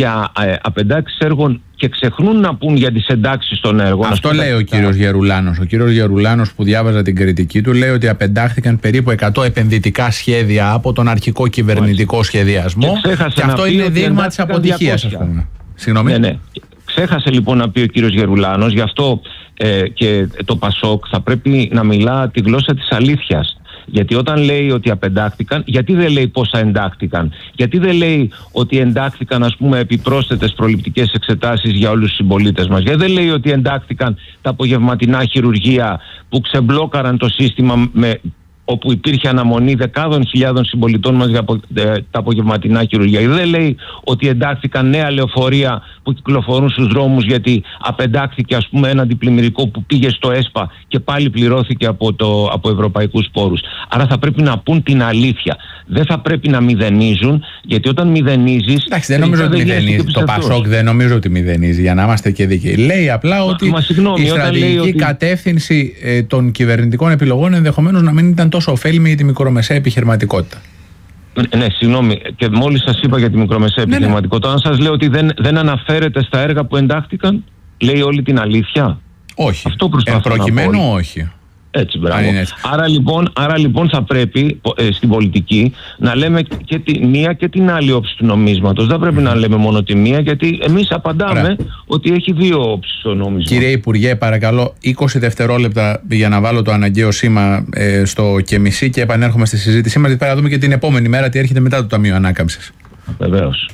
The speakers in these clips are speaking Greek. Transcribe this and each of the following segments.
για απεντάξεις έργων και ξεχνούν να πούν για τις εντάξεις των έργων. Αυτό λέει ο κύριος Γερουλάνος. Ο κύριος Γερουλάνος, που διάβαζα την κριτική του, λέει ότι απεντάχθηκαν περίπου 100 επενδυτικά σχέδια από τον αρχικό κυβερνητικό σχεδιασμό, και αυτό είναι δείγμα της αποτυχίας, ας πούμε. Συγγνώμη. Ναι. Ξέχασε λοιπόν να πει ο κύριος Γερουλάνος, γι' αυτό και το ΠΑΣΟΚ θα πρέπει να μιλά τη γλώσσα της αλήθειας. Γιατί όταν λέει ότι απεντάχθηκαν, γιατί δεν λέει πόσα εντάχθηκαν? Γιατί δεν λέει ότι εντάχθηκαν, ας πούμε, επιπρόσθετες προληπτικές εξετάσεις για όλους τους συμπολίτες μας? Γιατί δεν λέει ότι εντάχθηκαν τα απογευματινά χειρουργεία που ξεμπλόκαραν το σύστημα, όπου υπήρχε αναμονή δεκάδων χιλιάδων συμπολιτών μας για τα απογευματινά χειρουργεία? Δεν λέει ότι εντάχθηκαν νέα λεωφορεία που κυκλοφορούν στους δρόμους, γιατί απεντάχθηκε, ας πούμε, ένα αντιπλημμυρικό που πήγε στο ΕΣΠΑ και πάλι πληρώθηκε από ευρωπαϊκούς πόρους? Άρα θα πρέπει να πούν την αλήθεια. Δεν θα πρέπει να μηδενίζουν, γιατί όταν μηδενίζεις... Εντάξει, δεν νομίζω ότι μηδενίζει. Το ΠΑΣΟΚ δεν νομίζω ότι μηδενίζει, για να είμαστε και δίκαιοι. Λέει απλά ότι η στρατηγική κατεύθυνση των κυβερνητικών επιλογών ενδεχομένως να μην ήταν τόσο ωφέλιμη για τη μικρομεσαία επιχειρηματικότητα. Ναι, συγγνώμη, και μόλις σας είπα για τη μικρομεσαία επιχειρηματικότητα, αν σας λέω ότι δεν αναφέρεται στα έργα που εντάχθηκαν, λέει όλη την αλήθεια? Όχι. Αυτό προσπαθώ προκειμένου να πω. Όχι. Έτσι, μπράβο. Άρα λοιπόν θα πρέπει στην πολιτική να λέμε και τη μία και την άλλη όψη του νομίσματος. Δεν πρέπει να λέμε μόνο τη μία, γιατί εμείς απαντάμε ότι έχει δύο όψεις το νόμισμα. Κύριε Υπουργέ, παρακαλώ 20 δευτερόλεπτα για να βάλω το αναγκαίο σήμα στο και μισή και επανέρχομαι στη συζήτησή μας. Πρέπει να δούμε και την επόμενη μέρα τι έρχεται μετά το Ταμείο Ανάκαμψης. Βεβαίως.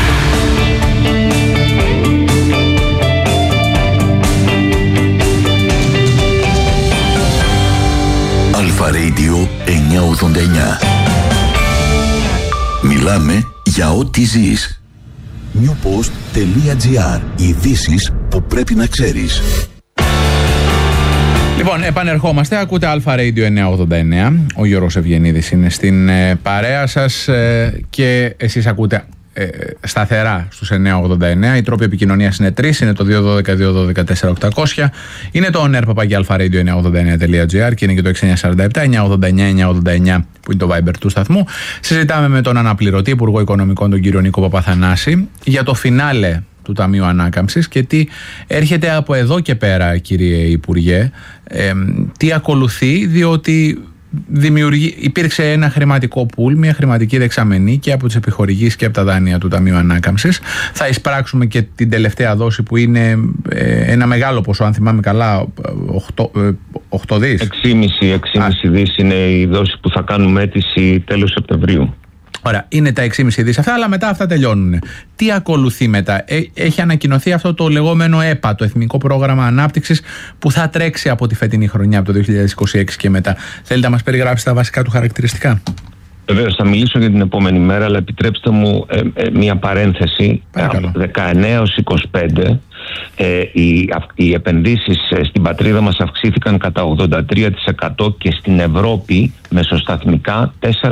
Αλφα Radio 989. Μιλάμε για ό,τι ζεις. newpost.gr. Ειδήσεις που πρέπει να ξέρεις. Λοιπόν, επανερχόμαστε. Ακούτε Αλφα Radio 989. Ο Γιώργος Ευγενίδης είναι στην παρέα σας και εσείς ακούτε σταθερά στους 989. Οι τρόποι επικοινωνίας είναι τρεις. Είναι το 212-212-4800. Είναι το onr@alpharadio989.gr και είναι και το 6947-989-989 που είναι το Viber του σταθμού. Συζητάμε με τον αναπληρωτή Υπουργό Οικονομικών, τον κύριο Νίκο Παπαθανάση, για το φινάλε του Ταμείου Ανάκαμψης και τι έρχεται από εδώ και πέρα, κύριε Υπουργέ. Τι ακολουθεί, διότι υπήρξε ένα χρηματικό πουλ, μια χρηματική δεξαμενή και από τις επιχορηγήσεις και από τα δάνεια του Ταμείου Ανάκαμψης. Θα εισπράξουμε και την τελευταία δόση που είναι ένα μεγάλο ποσό, αν θυμάμαι καλά, 8 δις. 6,5 δις είναι η δόση που θα κάνουμε αίτηση τέλος Σεπτεμβρίου. Ωραία, είναι τα 6,5 δις αυτά, αλλά μετά αυτά τελειώνουν. Τι ακολουθεί μετά? Έχει ανακοινωθεί αυτό το λεγόμενο ΕΠΑ, το Εθνικό Πρόγραμμα Ανάπτυξης, που θα τρέξει από τη φετινή χρονιά, από το 2026 και μετά. Θέλετε να μας περιγράψετε τα βασικά του χαρακτηριστικά? Βεβαίως, θα μιλήσω για την επόμενη μέρα, αλλά επιτρέψτε μου μία παρένθεση. Από 19 ως 25 οι επενδύσεις στην πατρίδα μας αυξήθηκαν κατά 83% και στην Ευρώπη μεσοσταθμικά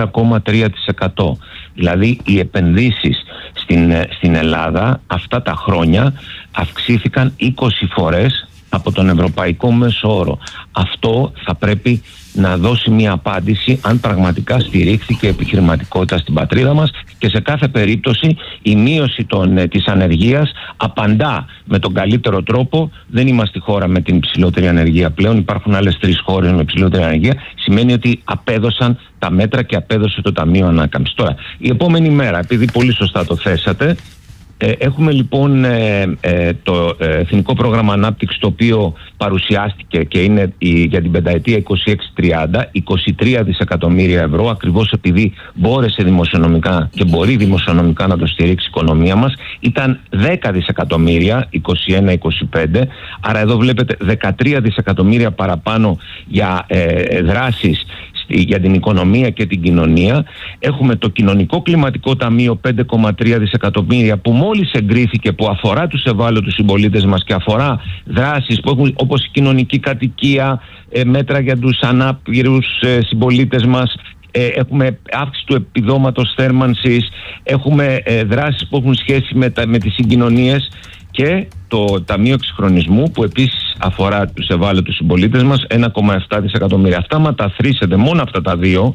4,3%. Δηλαδή οι επενδύσεις στην Ελλάδα αυτά τα χρόνια αυξήθηκαν 20 φορές από τον ευρωπαϊκό μέσο όρο. Αυτό θα πρέπει να δώσει μια απάντηση αν πραγματικά στηρίχθηκε επιχειρηματικότητα στην πατρίδα μας, και σε κάθε περίπτωση η μείωση της ανεργίας απαντά με τον καλύτερο τρόπο. Δεν είμαστε η χώρα με την υψηλότερη ανεργία πλέον, υπάρχουν άλλες 3 χώρες με υψηλότερη ανεργία. Σημαίνει ότι απέδωσαν τα μέτρα και απέδωσε το Ταμείο Ανάκαμψης. Τώρα, η επόμενη μέρα, επειδή πολύ σωστά το θέσατε, έχουμε λοιπόν το Εθνικό Πρόγραμμα Ανάπτυξης, το οποίο παρουσιάστηκε και είναι για την πενταετία 26-30, 23 δισεκατομμύρια ευρώ, ακριβώς επειδή μπόρεσε δημοσιονομικά και μπορεί δημοσιονομικά να το στηρίξει η οικονομία μας. Ήταν 10 δισεκατομμύρια 21-25, άρα εδώ βλέπετε 13 δισεκατομμύρια παραπάνω για δράσεις για την οικονομία και την κοινωνία. Έχουμε το Κοινωνικό Κλιματικό Ταμείο 5,3 δισεκατομμύρια που μόλις εγκρίθηκε, που αφορά τους ευάλωτους συμπολίτες μας και αφορά δράσεις που έχουν, όπως η κοινωνική κατοικία, μέτρα για τους ανάπηρους συμπολίτες μας. Έχουμε αύξηση του επιδόματος θέρμανσης, έχουμε δράσεις που έχουν σχέση με τις συγκοινωνίες, και το Ταμείο Εξυγχρονισμού που επίσης αφορά τους ευάλωτους συμπολίτες μας, 1,7 δισεκατομμύρια. Αυτά ματαθρίσετε, μόνο αυτά τα δύο,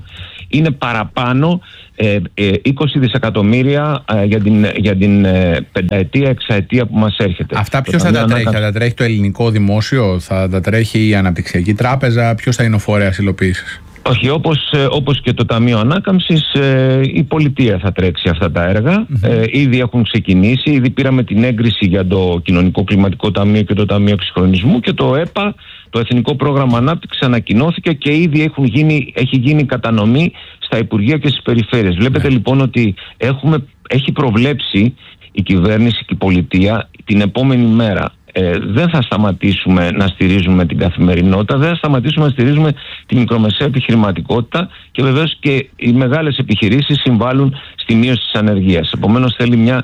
είναι παραπάνω 20 δισεκατομμύρια για την πενταετία, εξαετία που μας έρχεται. Αυτά ποιος θα τα τρέχει? Θα τα τρέχει το ελληνικό δημόσιο, θα τα τρέχει η Αναπτυξιακή Τράπεζα, ποιος θα είναι ο φορέας υλοποίησης? Όχι, όπως και το Ταμείο Ανάκαμψης, η πολιτεία θα τρέξει αυτά τα έργα. Ήδη έχουν ξεκινήσει, ήδη πήραμε την έγκριση για το Κοινωνικό Κλιματικό Ταμείο και το Ταμείο Εξυγχρονισμού, και το ΕΠΑ, το Εθνικό Πρόγραμμα Ανάπτυξης, ανακοινώθηκε και ήδη έχει γίνει κατανομή στα Υπουργεία και στις περιφέρειες. Βλέπετε λοιπόν ότι έχει προβλέψει η κυβέρνηση και η πολιτεία την επόμενη μέρα. Δεν θα σταματήσουμε να στηρίζουμε την καθημερινότητα, δεν θα σταματήσουμε να στηρίζουμε τη μικρομεσαία επιχειρηματικότητα, και βεβαίως και οι μεγάλες επιχειρήσεις συμβάλλουν στη μείωση της ανεργίας. Επομένως θέλει μια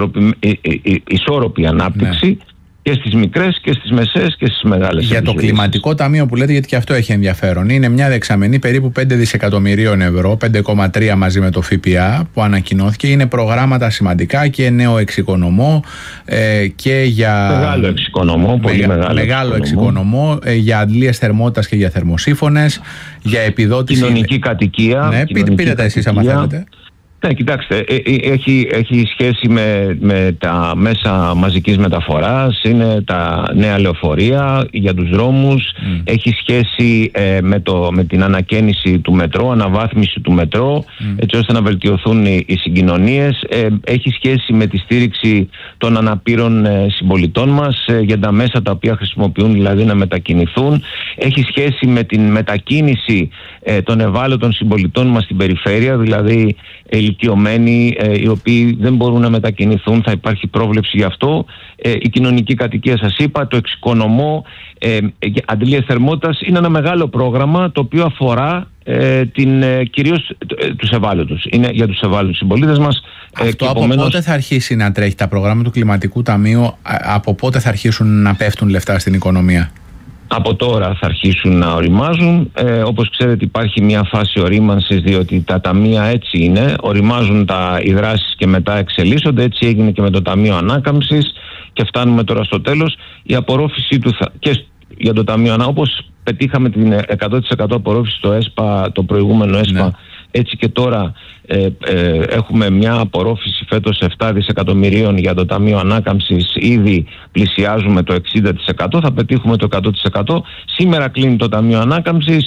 ισόρροπη ανάπτυξη, και στις μικρές και στις μεσαίες και στις μεγάλες. Για το κλιματικό ταμείο που λέτε, γιατί και αυτό έχει ενδιαφέρον, είναι μια δεξαμενή περίπου 5 δισεκατομμυρίων ευρώ, 5,3 μαζί με το ΦΠΑ που ανακοινώθηκε. Είναι προγράμματα σημαντικά και νέο εξοικονομό και για... Μεγάλο εξοικονομό, πολύ μεγάλο εξοικονομό για αντλίες θερμότητας και για θερμοσύφωνες, για επιδότηση... Κοινωνική κατοικία. Ναι, πείτε τα εσείς άμα θέλετε. Ναι, κοιτάξτε, έχει σχέση με τα μέσα μαζικής μεταφοράς, είναι τα νέα λεωφορεία για τους δρόμους, έχει σχέση με την ανακαίνιση του μετρό, αναβάθμιση του μετρό, έτσι ώστε να βελτιωθούν οι συγκοινωνίες, έχει σχέση με τη στήριξη των αναπήρων συμπολιτών μας για τα μέσα τα οποία χρησιμοποιούν, δηλαδή να μετακινηθούν, έχει σχέση με την μετακίνηση των ευάλωτων συμπολιτών μας στην περιφέρεια, δηλαδή ηλικιωμένοι οι οποίοι δεν μπορούν να μετακινηθούν, θα υπάρχει πρόβλεψη γι' αυτό. Η κοινωνική κατοικία, σας είπα, το εξοικονομό, αντλίες θερμότητας, είναι ένα μεγάλο πρόγραμμα το οποίο αφορά κυρίως τους ευάλωτους. Είναι για τους ευάλωτους συμπολίτες μας. Αυτό από πότε θα αρχίσει να τρέχει? Τα προγράμματα του Κλιματικού Ταμείου από πότε θα αρχίσουν να πέφτουν λεφτά στην οικονομία? Από τώρα θα αρχίσουν να οριμάζουν. Όπως ξέρετε, υπάρχει μια φάση ορίμανσης, διότι τα ταμεία έτσι είναι. Οριμάζουν οι δράσεις και μετά εξελίσσονται. Έτσι έγινε και με το Ταμείο Ανάκαμψης και φτάνουμε τώρα στο τέλος. Η απορρόφησή του και για το Ταμείο όπως πετύχαμε την 100% απορρόφηση στο ΕΣΠΑ, το προηγούμενο ΕΣΠΑ, ναι. Έτσι και τώρα έχουμε μια απορρόφηση φέτος 7 δισεκατομμυρίων για το Ταμείο Ανάκαμψης. Ήδη πλησιάζουμε το 60%, θα πετύχουμε το 100%. Σήμερα κλείνει το Ταμείο Ανάκαμψης.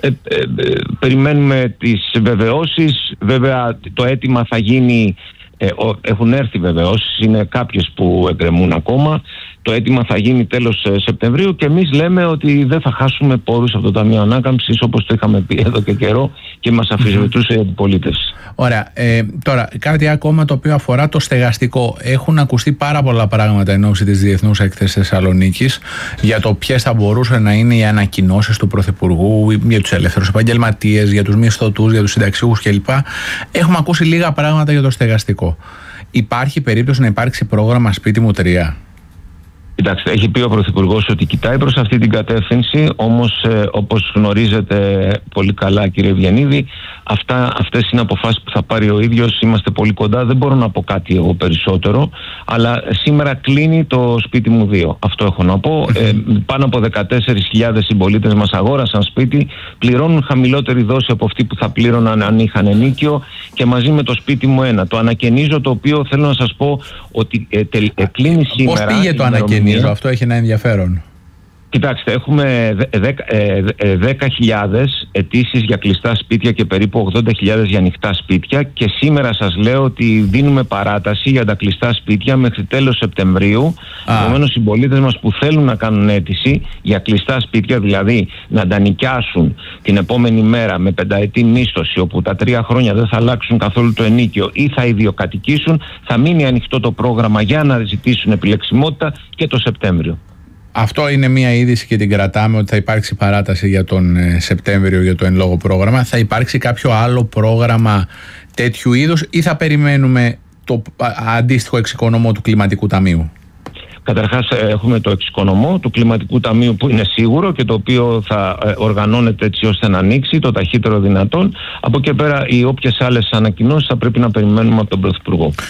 Περιμένουμε τις βεβαιώσεις. Βέβαια το αίτημα θα γίνει... έχουν έρθει βεβαιώσεις, είναι κάποιες που εκκρεμούν ακόμα. Το αίτημα θα γίνει τέλος Σεπτεμβρίου και εμείς λέμε ότι δεν θα χάσουμε πόρους από το Ταμείο Ανάκαμψης, όπως το είχαμε πει εδώ και καιρό και μας αμφισβητούσε η αντιπολίτευση. Ωραία. Τώρα, κάτι ακόμα το οποίο αφορά το στεγαστικό. Έχουν ακουστεί πάρα πολλά πράγματα εν ώψη της Διεθνούς Έκθεσης Θεσσαλονίκης για το ποιες θα μπορούσαν να είναι οι ανακοινώσεις του Πρωθυπουργού για τους ελεύθερους επαγγελματίες, για τους μισθωτούς, για τους συνταξιούχους κλπ. Έχουμε ακούσει λίγα πράγματα για το στεγαστικό. Υπάρχει περίπτωση να υπάρξει πρόγραμμα Σπίτι μου 3? Κοιτάξτε, έχει πει ο Πρωθυπουργός ότι κοιτάει προς αυτή την κατεύθυνση, όμως όπως γνωρίζετε πολύ καλά, κύριε Ευγενίδη, αυτές είναι αποφάσεις που θα πάρει ο ίδιος. Είμαστε πολύ κοντά, δεν μπορώ να πω κάτι εγώ περισσότερο, αλλά σήμερα κλείνει το Σπίτι μου 2. Αυτό έχω να πω. Πάνω από 14.000 συμπολίτες μας αγόρασαν σπίτι, πληρώνουν χαμηλότερη δόση από αυτή που θα πλήρωναν αν είχαν ενίκιο, και μαζί με το Σπίτι μου 1. Το ανακαινίζω, το οποίο θέλω να σας πω ότι κλείνει σήμερα. Πώς πήγε το ανακαινίζω? Αυτό έχει ένα ενδιαφέρον. Κοιτάξτε, έχουμε 10.000 αιτήσεις για κλειστά σπίτια και περίπου 80.000 για ανοιχτά σπίτια, και σήμερα σας λέω ότι δίνουμε παράταση για τα κλειστά σπίτια μέχρι τέλος Σεπτεμβρίου. Επομένως, οι συμπολίτες μας που θέλουν να κάνουν αίτηση για κλειστά σπίτια, δηλαδή να τα νοικιάσουν την επόμενη μέρα με πενταετή μίσθωση, όπου τα 3 χρόνια δεν θα αλλάξουν καθόλου το ενίκιο ή θα ιδιοκατοικήσουν, θα μείνει ανοιχτό το πρόγραμμα για να ζητήσουν επιλεξιμότητα και το Σεπτέμβριο. Αυτό είναι μια είδηση και την κρατάμε, ότι θα υπάρξει παράταση για τον Σεπτέμβριο για το εν λόγω πρόγραμμα. Θα υπάρξει κάποιο άλλο πρόγραμμα τέτοιου είδους ή θα περιμένουμε το αντίστοιχο εξοικονομό του Κλιματικού Ταμείου? Καταρχάς έχουμε το εξοικονομό του Κλιματικού Ταμείου που είναι σίγουρο και το οποίο θα οργανώνεται έτσι ώστε να ανοίξει το ταχύτερο δυνατόν. Από εκεί πέρα οι όποιες άλλες ανακοινώσεις θα πρέπει να περιμένουμε από τον Πρωθυπουργό.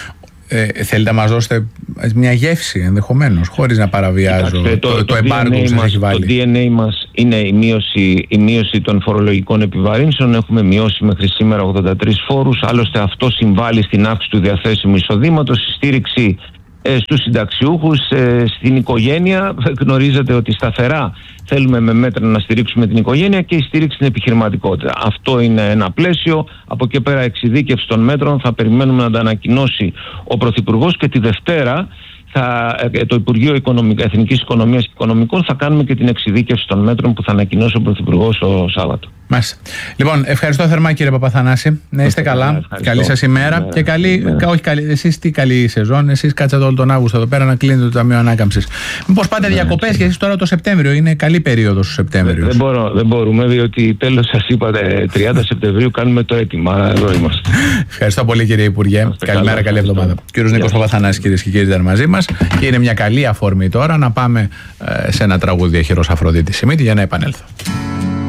Θέλετε να μας δώσετε μια γεύση ενδεχομένως, χωρίς να παραβιάζω το εμπάργκο που σας έχει βάλει? Το DNA μας είναι η μείωση των φορολογικών επιβαρύνσεων. Έχουμε μειώσει μέχρι σήμερα 83 φόρους. Άλλωστε αυτό συμβάλλει στην αύξηση του διαθέσιμου εισοδήματος, στη στήριξη στους συνταξιούχους, στην οικογένεια. Γνωρίζετε ότι σταθερά θέλουμε με μέτρα να στηρίξουμε την οικογένεια και η στήριξη στην επιχειρηματικότητα. Αυτό είναι ένα πλαίσιο. Από εκεί πέρα εξειδίκευση των μέτρων θα περιμένουμε να τα ανακοινώσει ο Πρωθυπουργός και τη Δευτέρα το Υπουργείο Εθνικής Οικονομίας και Οικονομικών θα κάνουμε και την εξειδίκευση των μέτρων που θα ανακοινώσει ο Πρωθυπουργός το Σάββατο. Μάλιστα. Λοιπόν, ευχαριστώ θερμά κύριε Παπαθανάση. Να είστε καλά. Καλή σας ημέρα και εσείς τι καλή σεζόν. Εσείς κάτσατε όλο τον Αύγουστο εδώ πέρα να κλείνετε το Ταμείο Ανάκαμψης. Μήπως πάτε διακοπές και εσείς τώρα το Σεπτέμβριο? Είναι καλή περίοδος ο Σεπτέμβριο. Δεν μπορούμε, διότι τέλος σας είπατε 30 Σεπτεμβρίου κάνουμε το αίτημα. Εδώ είμαστε. Ευχαριστώ πολύ κύριε Υπουργέ. Καλημέρα, καλή εβδομάδα. Κύριος Νίκος Παπαθανάσης, κυρίες και κύριοι, ήταν μαζί μας και είναι μια καλή αφορμή τώρα να πάμε σε ένα τραγούδι Χειρός Αφροδίτης Σιμίτη για να επανέλθω.